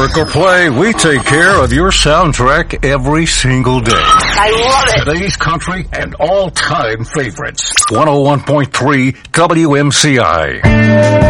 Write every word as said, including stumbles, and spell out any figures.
Circle Play, we take care of your soundtrack every single day. I love it. Today's country and all-time favorites. one oh one point three W M C I.